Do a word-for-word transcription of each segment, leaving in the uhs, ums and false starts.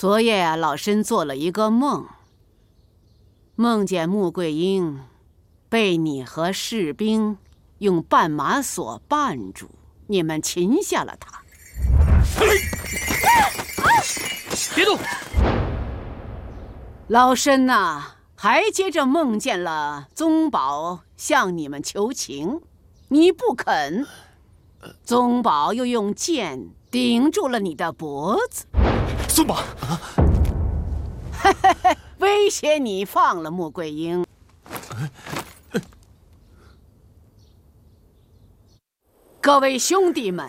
昨夜啊，老身做了一个梦，梦见穆桂英被你和士兵用绊马索绊住，你们擒下了他。 别动！ 老身呐、啊，还接着梦见了宗保向你们求情，你不肯，宗保又用剑顶住了你的脖子。 宗保， 威胁你放了穆桂英。各位兄弟们，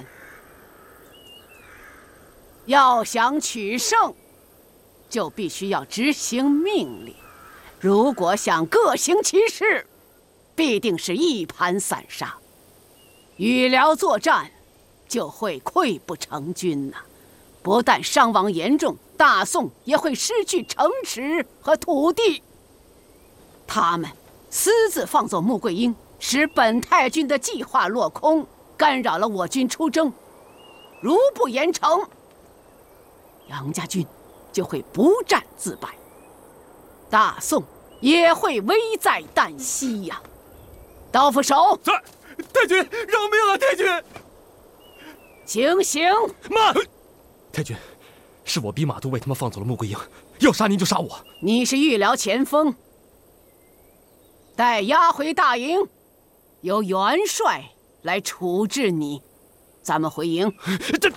要想取胜，就必须要执行命令。如果想各行其事，必定是一盘散沙，与辽作战就会溃不成军呐、啊！不但伤亡严重，大宋也会失去城池和土地。他们私自放走穆桂英，使本太君的计划落空，干扰了我军出征。如不严惩，杨家军就会不战自败，大宋也会危在旦夕呀！刀斧手， 在，太君饶命啊！太君， 行刑！ 慢！太君，是我逼马都为他们放走了穆桂英，要杀您就杀我。 你是御辽前锋，待押回大营，由元帅来处置你。咱们回营。 这，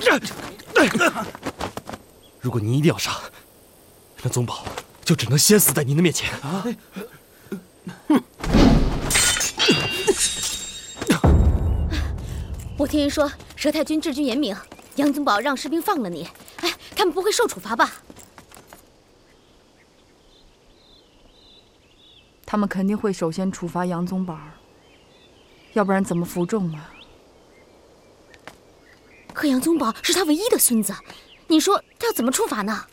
如果您一定要杀，那宗保就只能先死在您的面前。啊！ 哼！ 我听人说，佘太君治军严明，杨宗保让士兵放了你，哎，他们不会受处罚吧？ 他们肯定会首先处罚杨宗保，要不然怎么服众啊？ 可杨宗保是他唯一的孙子，你说他要怎么处罚呢？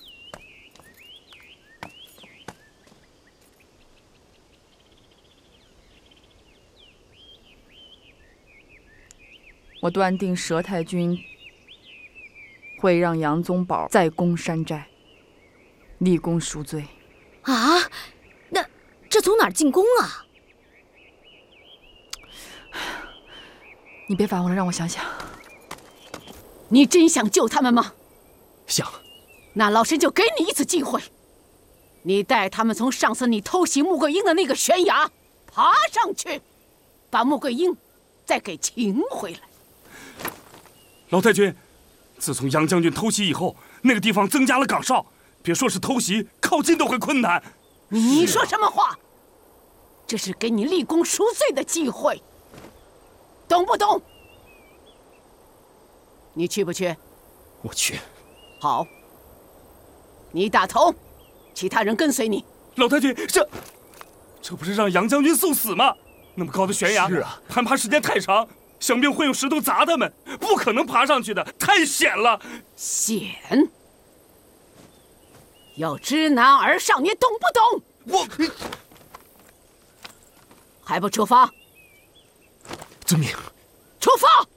我断定佘太君会让杨宗保再攻山寨，立功赎罪。 啊，那这从哪儿进攻啊？ 你别烦我了，让我想想。 你真想救他们吗？ 想。 那老身就给你一次机会，你带他们从上次你偷袭穆桂英的那个悬崖爬上去，把穆桂英再给擒回来。 老太君，自从杨将军偷袭以后，那个地方增加了岗哨，别说是偷袭，靠近都会困难。 你说什么话？这是给你立功赎罪的机会，懂不懂？你去不去？ 我去。 好，你打头，其他人跟随你。 老太君，这这不是让杨将军送死吗？那么高的悬崖，是啊，攀爬时间太长，想必会有石头砸他们，不可能爬上去的，太险了。 险？要知难而上，你懂不懂？ 我还不出发？ 遵命。 出发！